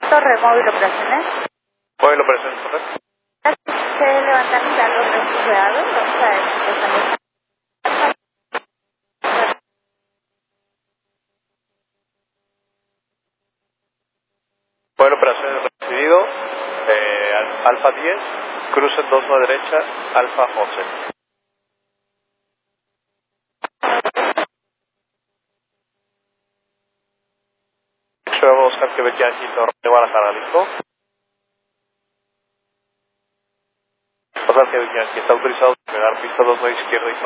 Torre móvil operaciones. Móvil operaciones, Torre. Se levantan ya los restos de aves, vamos a ver. Móvil operaciones recibido. Alfa 10, cruce 2 a la derecha, Alfa 11. Vamos a que Becky aquí Torre de Guadalajara, ¿listo? Oscar que Becky aquí está autorizado a pegar pista 2 a izquierda y